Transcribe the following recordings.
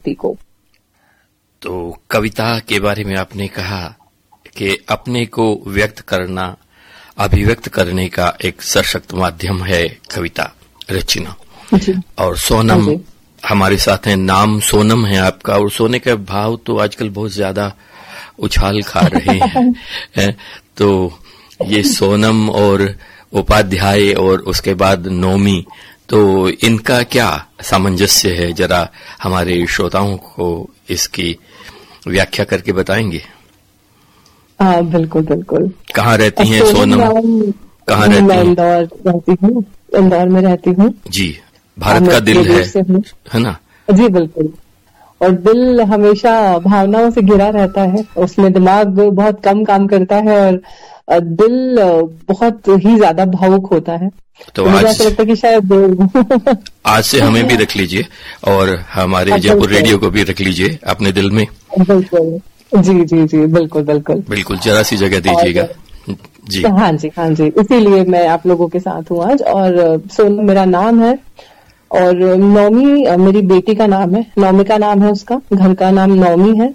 व्यक्ति को। तो कविता के बारे में आपने कहा कि अपने को व्यक्त करना, अभिव्यक्त करने का एक सशक्त माध्यम है कविता रचना। और सोनम हमारे साथ हैं, नाम सोनम है आपका, और सोने का भाव तो आजकल बहुत ज्यादा उछाल खा रहे हैं। तो ये सोनम और उपाध्याय और उसके बाद नौमी, तो इनका क्या सामंजस्य है, जरा हमारे श्रोताओं को इसकी व्याख्या करके बताएंगे? बिल्कुल बिल्कुल। कहाँ रहती हैं सोनम? कहाँ रहती हैं? इंदौर रहती हूँ, इंदौर में रहती हूँ जी। भारत का दिल है ना? जी बिल्कुल। और दिल हमेशा भावनाओं से घिरा रहता है, उसमें दिमाग बहुत कम काम करता है और दिल बहुत ही ज्यादा भावुक होता है। तो आज ऐसा लगता है कि शायद आज से हमें भी रख लीजिए और हमारे जयपुर रेडियो को भी रख लीजिए अपने दिल में। बिल्कुल जी जी जी, बिल्कुल बिल्कुल बिल्कुल, जरा सी जगह दीजिएगा जी। हाँ जी हाँ जी, इसीलिए मैं आप लोगों के साथ हूँ आज। और सोनम मेरा नाम है और नौमी मेरी बेटी का नाम है, नौमिका नाम है उसका, घर का नाम नौमी है।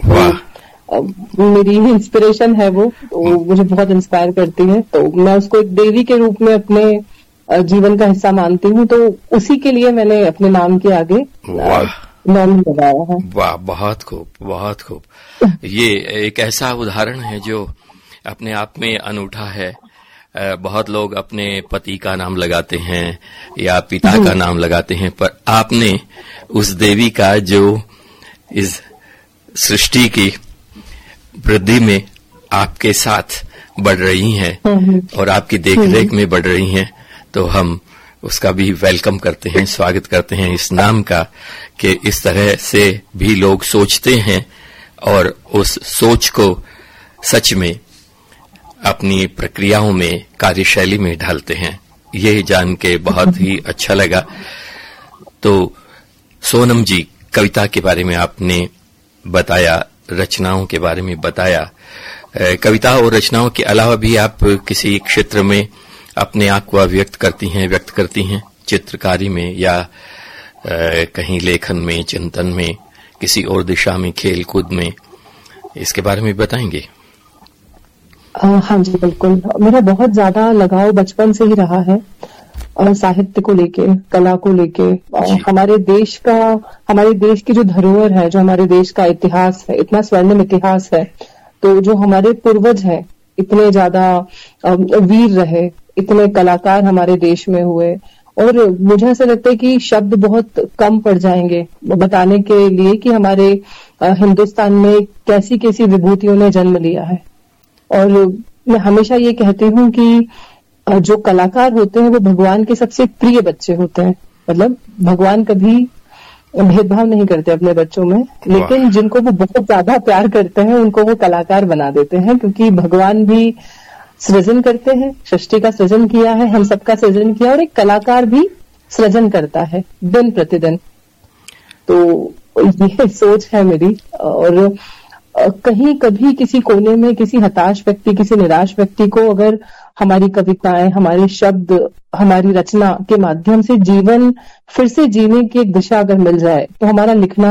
मेरी इंस्पिरेशन है वो मुझे बहुत इंस्पायर करती है, तो मैं उसको एक देवी के रूप में अपने जीवन का हिस्सा मानती हूँ, तो उसी के लिए मैंने अपने नाम के आगे नौमी लगाया है। वाह, बहुत खूब बहुत खूब। ये एक ऐसा उदाहरण है जो अपने आप में अनूठा है। बहुत लोग अपने पति का नाम लगाते हैं या पिता का नाम लगाते हैं, पर आपने उस देवी का जो इस सृष्टि की वृद्धि में आपके साथ बढ़ रही हैं और आपकी देखरेख में बढ़ रही हैं, तो हम उसका भी वेलकम करते हैं, स्वागत करते हैं इस नाम का, कि इस तरह से भी लोग सोचते हैं और उस सोच को सच में अपनी प्रक्रियाओं में, कार्यशैली में ढालते हैं। ये जान के बहुत ही अच्छा लगा। तो सोनम जी, कविता के बारे में आपने बताया, रचनाओं के बारे में बताया। कविता और रचनाओं के अलावा भी आप किसी क्षेत्र में अपने आप को व्यक्त करती हैं, चित्रकारी में या कहीं लेखन में, चिंतन में, किसी और दिशा में, खेल कूद में, इसके बारे में बताएंगे? हाँ जी बिल्कुल। मेरा बहुत ज्यादा लगाव बचपन से ही रहा है और साहित्य को लेके, कला को लेके, और हमारे देश की जो धरोहर है, जो हमारे देश का इतिहास है, इतना स्वर्णिम इतिहास है, तो जो हमारे पूर्वज हैं, इतने ज्यादा वीर रहे, इतने कलाकार हमारे देश में हुए, और मुझे ऐसा लगता है कि शब्द बहुत कम पड़ जाएंगे बताने के लिए कि हमारे हिंदुस्तान में कैसी कैसी विभूतियों ने जन्म लिया है। और मैं हमेशा ये कहती हूँ कि जो कलाकार होते हैं वो भगवान के सबसे प्रिय बच्चे होते हैं। मतलब भगवान कभी भेदभाव नहीं करते अपने बच्चों में, लेकिन जिनको वो बहुत ज्यादा प्यार करते हैं उनको वो कलाकार बना देते हैं, क्योंकि भगवान भी सृजन करते हैं, सृष्टि का सृजन किया है, हम सबका सृजन किया, और एक कलाकार भी सृजन करता है दिन प्रतिदिन। तो ये सोच है मेरी। और कहीं कभी किसी कोने में किसी हताश व्यक्ति, किसी निराश व्यक्ति को अगर हमारी कविताएं, हमारे शब्द, हमारी रचना के माध्यम से जीवन फिर से जीने की एक दिशा अगर मिल जाए, तो हमारा लिखना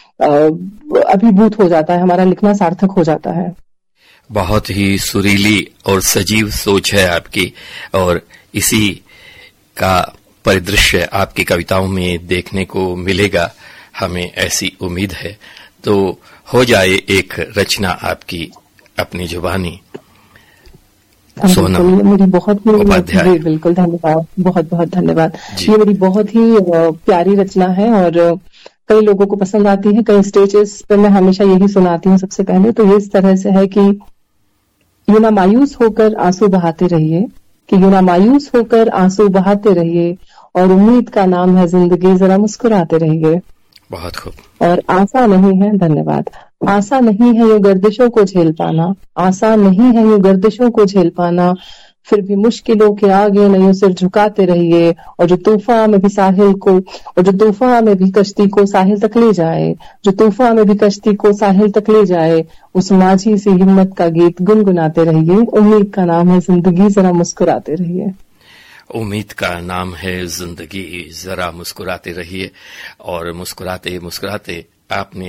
अभिभूत हो जाता है, हमारा लिखना सार्थक हो जाता है। बहुत ही सुरीली और सजीव सोच है आपकी, और इसी का परिदृश्य आपकी कविताओं में देखने को मिलेगा, हमें ऐसी उम्मीद है। तो हो जाए एक रचना आपकी अपनी जुबानी, सोनम मेरी बहुत उपाध्याय। बिल्कुल, धन्यवाद, बहुत बहुत धन्यवाद। ये मेरी बहुत ही प्यारी रचना है और कई लोगों को पसंद आती है, कई स्टेजेस पर मैं हमेशा यही सुनाती हूँ। सबसे पहले तो ये इस तरह से है कि यूं ना मायूस होकर आंसू बहाते रहिए, कि यूं ना मायूस होकर आंसू बहाते रहिए, और उम्मीद का नाम है जिंदगी, जरा मुस्कुराते रहिए। बहुत खूब। और आशा नहीं है, धन्यवाद, आशा नहीं है यूं गर्दिशों को झेल पाना, आशा नहीं है यूं गर्दिशों को झेल पाना, फिर भी मुश्किलों के आगे नहीं सिर झुकाते रहिए, और जो तूफान में भी साहिल को, और जो तूफान में भी कश्ती को साहिल तक ले जाए, जो तूफान में भी कश्ती को साहिल तक ले जाए, उस माझी सी हिम्मत का गीत गुनगुनाते रहिए। उम्मीद का नाम है जिंदगी, जरा मुस्कुराते रहिए। उम्मीद का नाम है जिंदगी, जरा मुस्कुराते रहिए। और मुस्कुराते मुस्कुराते आपने